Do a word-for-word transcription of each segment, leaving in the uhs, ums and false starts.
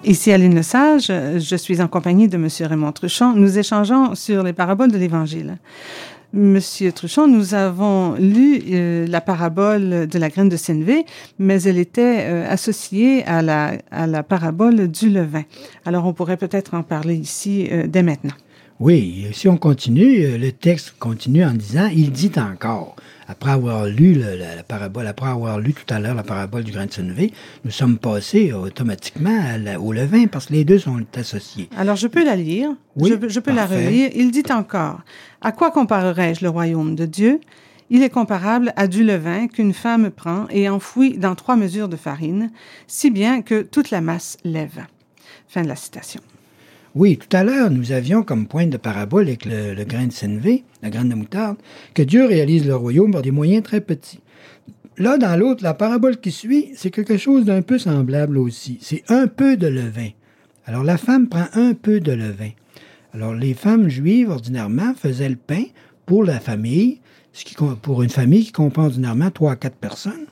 Ici Aline Lesage, je suis en compagnie de M. Raymond Truchon. Nous échangeons sur les paraboles de l'Évangile. Monsieur Truchon, nous avons lu euh, la parabole de la graine de sénévé, mais elle était euh, associée à la, à la parabole du levain. Alors, on pourrait peut-être en parler ici euh, dès maintenant. Oui, si on continue, le texte continue en disant « Il dit encore ». Après avoir lu le, la, la parabole, après avoir lu tout à l'heure la parabole du grain de sénévé, nous sommes passés automatiquement à la, au levain parce que les deux sont associés. Alors, je peux la lire. Oui, je, je peux parfait. la relire. Il dit encore « À quoi comparerai-je le royaume de Dieu? Il est comparable à du levain qu'une femme prend et enfouit dans trois mesures de farine, si bien que toute la masse lève. » Fin de la citation. Oui, tout à l'heure, nous avions comme point de parabole avec le, le grain de sénévé, la graine de moutarde, que Dieu réalise le royaume par des moyens très petits. Là, dans l'autre, la parabole qui suit, c'est quelque chose d'un peu semblable aussi. C'est un peu de levain. Alors, la femme prend un peu de levain. Alors, les femmes juives, ordinairement, faisaient le pain pour la famille, ce qui, pour une famille qui comprend ordinairement trois à quatre personnes.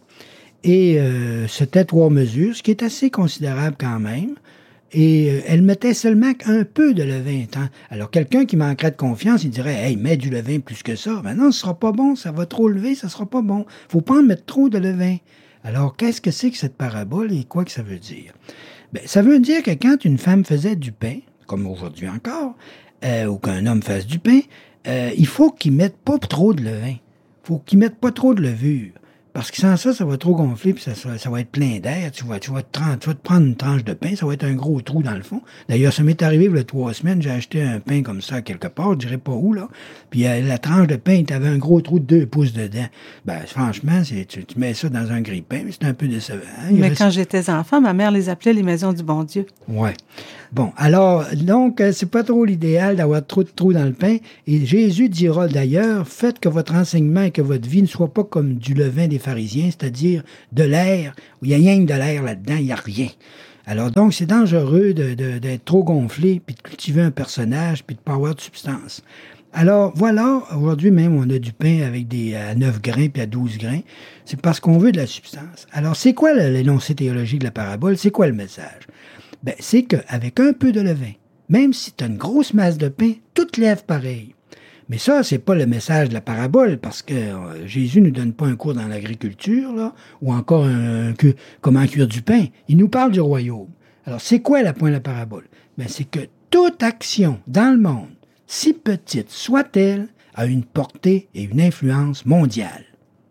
Et euh, c'était trois mesures, ce qui est assez considérable quand même. Et euh, elle mettait seulement un peu de levain. Hein? Alors, quelqu'un qui manquerait de confiance, il dirait « Hey, mets du levain plus que ça. » Ben non, ce sera pas bon, ça va trop lever, ça sera pas bon. Faut pas en mettre trop de levain. Alors, qu'est-ce que c'est que cette parabole et quoi que ça veut dire? Ben, ça veut dire que quand une femme faisait du pain, comme aujourd'hui encore, euh, ou qu'un homme fasse du pain, euh, il faut qu'il mette pas trop de levain. Faut qu'il mette pas trop de levure. Parce que sans ça, ça va trop gonfler, puis ça, ça, ça va être plein d'air. Tu vas, tu, vas te, tu vas te prendre une tranche de pain, ça va être un gros trou dans le fond. D'ailleurs, ça m'est arrivé il y a trois semaines, j'ai acheté un pain comme ça quelque part, je dirais pas où, là. Puis euh, la tranche de pain, tu avais un gros trou de deux pouces dedans. Ben, franchement, c'est, tu, tu mets ça dans un grille-pain, mais c'est un peu décevant. Hein? Mais reste... quand j'étais enfant, ma mère les appelait les maisons du bon Dieu. Ouais. Bon, alors, donc, euh, c'est pas trop l'idéal d'avoir trop de trous dans le pain. Et Jésus dira d'ailleurs, faites que votre enseignement et que votre vie ne soit pas comme du levain des pharisiens, c'est-à-dire de l'air, où il y a rien que de l'air là-dedans, il n'y a rien. Alors, donc, c'est dangereux de, de, d'être trop gonflé, puis de cultiver un personnage, puis de ne pas avoir de substance. Alors, voilà, aujourd'hui même, on a du pain avec des à neuf grains puis à douze grains. C'est parce qu'on veut de la substance. Alors, c'est quoi l'énoncé théologique de la parabole? C'est quoi le message? Ben, c'est qu'avec un peu de levain, même si tu as une grosse masse de pain, tout lève pareil. Mais ça, c'est pas le message de la parabole, parce que euh, Jésus ne donne pas un cours dans l'agriculture, là, ou encore un, un, que, comment cuire du pain. Il nous parle du royaume. Alors, c'est quoi le point de la parabole? Ben, c'est que toute action dans le monde, si petite soit-elle, a une portée et une influence mondiale.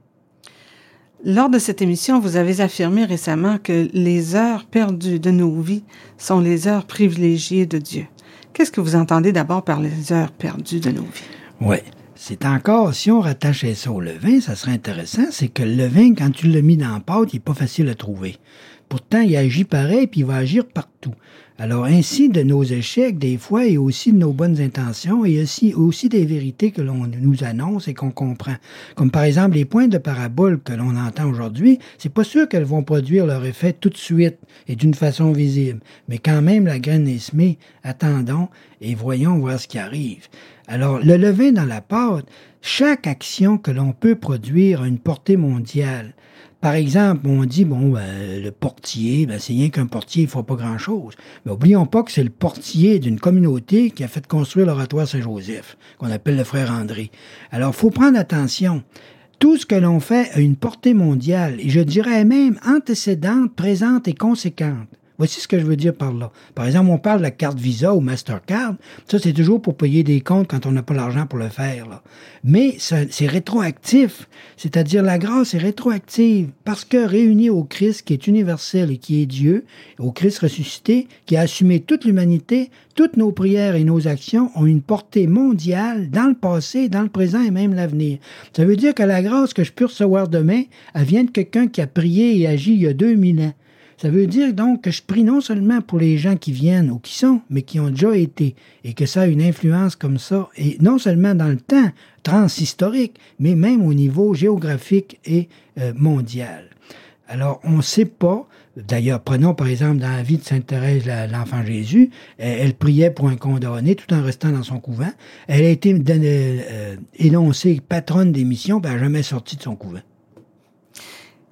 Lors de cette émission, vous avez affirmé récemment que les heures perdues de nos vies sont les heures privilégiées de Dieu. Qu'est-ce que vous entendez d'abord par les heures perdues de nos vies? Oui, c'est encore, si on rattachait ça au levain, ça serait intéressant, c'est que le levain, quand tu l'as mis dans la pâte, il n'est pas facile à trouver. Pourtant, il agit pareil, puis il va agir partout. Alors, ainsi, de nos échecs, des fois, et aussi de nos bonnes intentions, et aussi, aussi des vérités que l'on nous annonce et qu'on comprend. Comme par exemple, les points de parabole que l'on entend aujourd'hui, c'est pas sûr qu'elles vont produire leur effet tout de suite et d'une façon visible. Mais quand même, la graine est semée, attendons et voyons voir ce qui arrive. Alors, le levain dans la pâte, chaque action que l'on peut produire a une portée mondiale. Par exemple, on dit, bon, ben, le portier, ben, c'est rien qu'un portier, il ne fera pas grand-chose. Mais oublions pas que c'est le portier d'une communauté qui a fait construire l'oratoire Saint-Joseph, qu'on appelle le frère André. Alors, il faut prendre attention. Tout ce que l'on fait a une portée mondiale, et je dirais même antécédente, présente et conséquente. Voici ce que je veux dire par là. Par exemple, on parle de la carte Visa ou Mastercard. Ça, c'est toujours pour payer des comptes quand on n'a pas l'argent pour le faire, là. Mais ça, c'est rétroactif. C'est-à-dire, la grâce est rétroactive parce que réunie au Christ qui est universel et qui est Dieu, au Christ ressuscité, qui a assumé toute l'humanité, toutes nos prières et nos actions ont une portée mondiale dans le passé, dans le présent et même l'avenir. Ça veut dire que la grâce que je peux recevoir demain, elle vient de quelqu'un qui a prié et agi il y a deux mille ans. Ça veut dire donc que je prie non seulement pour les gens qui viennent ou qui sont, mais qui ont déjà été, et que ça a une influence comme ça, et non seulement dans le temps transhistorique, mais même au niveau géographique et euh, mondial. Alors, on ne sait pas, d'ailleurs, prenons par exemple dans la vie de Sainte Thérèse, la, l'enfant Jésus, elle, elle priait pour un condamné tout en restant dans son couvent. Elle a été donnée, euh, énoncée patronne des missions, puis elle n'a jamais sorti de son couvent.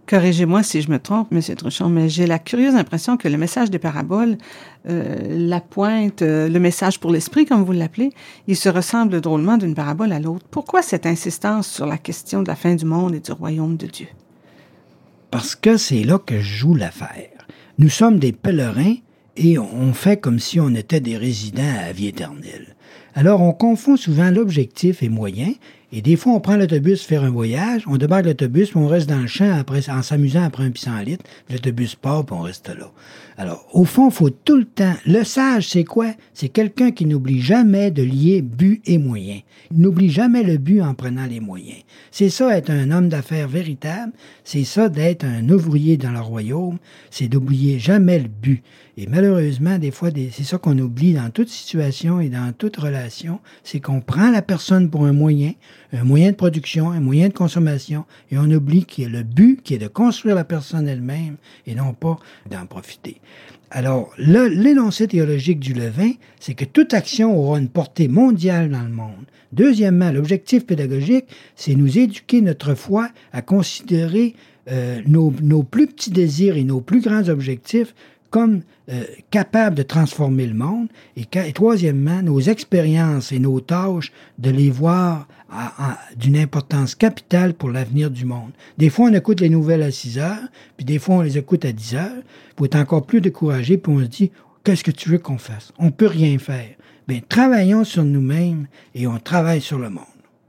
Corrigez-moi si je me trompe, M. Truchon, mais j'ai la curieuse impression que le message des paraboles, euh, la pointe, euh, le message pour l'esprit, comme vous l'appelez, il se ressemble drôlement d'une parabole à l'autre. Pourquoi cette insistance sur la question de la fin du monde et du royaume de Dieu? Parce que c'est là que joue l'affaire. Nous sommes des pèlerins et on fait comme si on était des résidents à vie éternelle. Alors, on confond souvent l'objectif et moyen, et des fois, on prend l'autobus faire un voyage, on débarque l'autobus, puis on reste dans le champ après, en s'amusant après un pissenlit, puis l'autobus part, puis on reste là. Alors, au fond, il faut tout le temps... Le sage, c'est quoi? C'est quelqu'un qui n'oublie jamais de lier but et moyen. Il n'oublie jamais le but en prenant les moyens. C'est ça, être un homme d'affaires véritable. C'est ça, d'être un ouvrier dans le royaume. C'est d'oublier jamais le but. Et malheureusement, des fois, des, c'est ça qu'on oublie dans toute situation et dans toute relation, c'est qu'on prend la personne pour un moyen, un moyen de production, un moyen de consommation, et on oublie qu'il y a le but qui est de construire la personne elle-même et non pas d'en profiter. Alors, le, l'énoncé théologique du levain, c'est que toute action aura une portée mondiale dans le monde. Deuxièmement, l'objectif pédagogique, c'est nous éduquer notre foi à considérer euh, nos, nos plus petits désirs et nos plus grands objectifs comme euh, capables de transformer le monde. Et, et troisièmement, nos expériences et nos tâches, de les voir à, à, d'une importance capitale pour l'avenir du monde. Des fois, on écoute les nouvelles à six heures, puis des fois, on les écoute à dix heures, pour être encore plus découragé, puis on se dit, qu'est-ce que tu veux qu'on fasse? On peut rien faire. Bien, travaillons sur nous-mêmes et on travaille sur le monde.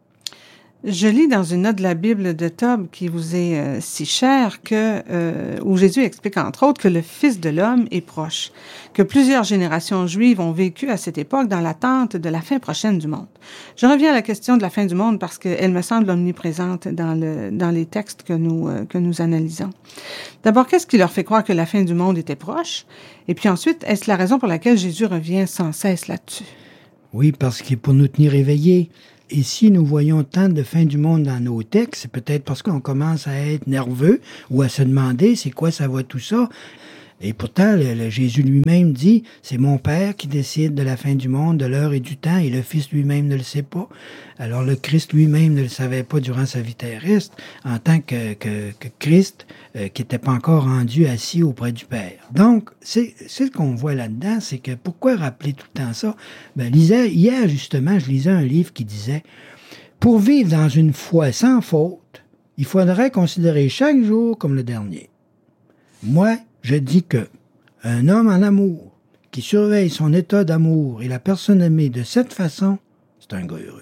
Je lis dans une note de la Bible de Tob qui vous est euh, si chère que euh, où Jésus explique entre autres que le Fils de l'homme est proche, que plusieurs générations juives ont vécu à cette époque dans l'attente de la fin prochaine du monde. Je reviens à la question de la fin du monde parce qu'elle me semble omniprésente dans le dans les textes que nous euh, que nous analysons. D'abord, qu'est-ce qui leur fait croire que la fin du monde était proche? Et puis ensuite, est-ce la raison pour laquelle Jésus revient sans cesse là-dessus? Oui, parce qu'il est pour nous tenir éveillés. Et si nous voyons tant de fin du monde dans nos textes, c'est peut-être parce qu'on commence à être nerveux ou à se demander c'est quoi ça va tout ça. Et pourtant, le, le Jésus lui-même dit, c'est mon Père qui décide de la fin du monde, de l'heure et du temps, et le Fils lui-même ne le sait pas. Alors le Christ lui-même ne le savait pas durant sa vie terrestre, en tant que, que, que Christ, euh, qui n'était pas encore rendu assis auprès du Père. Donc, c'est, c'est ce qu'on voit là-dedans, c'est que pourquoi rappeler tout le temps ça? Ben, lisais, hier, justement, je lisais un livre qui disait, pour vivre dans une foi sans faute, il faudrait considérer chaque jour comme le dernier. Moi, je dis que un homme en amour qui surveille son état d'amour et la personne aimée de cette façon, c'est un gars heureux.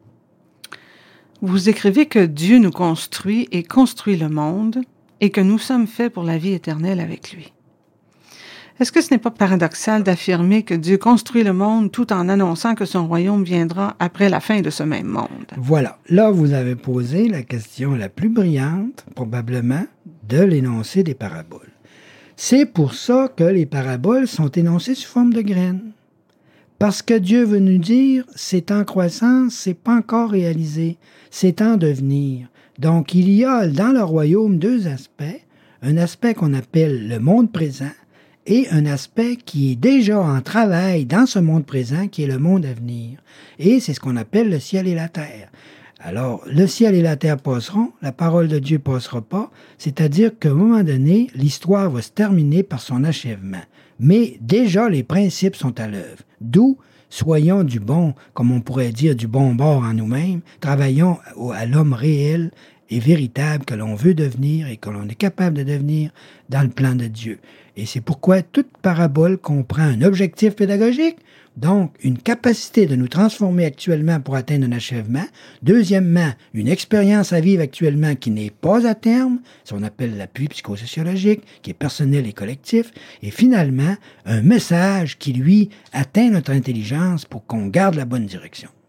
Vous écrivez que Dieu nous construit et construit le monde et que nous sommes faits pour la vie éternelle avec lui. Est-ce que ce n'est pas paradoxal d'affirmer que Dieu construit le monde tout en annonçant que son royaume viendra après la fin de ce même monde? Voilà. Là, vous avez posé la question la plus brillante, probablement, de l'énoncé des paraboles. C'est pour ça que les paraboles sont énoncées sous forme de graines. Parce que Dieu veut nous dire, c'est en croissance, c'est pas encore réalisé, c'est en devenir. Donc, il y a dans le royaume deux aspects. Un aspect qu'on appelle le monde présent et un aspect qui est déjà en travail dans ce monde présent, qui est le monde à venir. Et c'est ce qu'on appelle le ciel et la terre. Alors, le ciel et la terre passeront, la parole de Dieu passera pas, c'est-à-dire qu'à un moment donné, l'histoire va se terminer par son achèvement. Mais déjà, les principes sont à l'œuvre. D'où, soyons du bon, comme on pourrait dire, du bon bord en nous-mêmes, travaillons à l'homme réel et véritable que l'on veut devenir et que l'on est capable de devenir dans le plan de Dieu. Et c'est pourquoi toute parabole comprend un objectif pédagogique, donc une capacité de nous transformer actuellement pour atteindre un achèvement. Deuxièmement, une expérience à vivre actuellement qui n'est pas à terme, ce qu'on appelle l'appui psychosociologique, qui est personnel et collectif. Et finalement, un message qui, lui, atteint notre intelligence pour qu'on garde la bonne direction.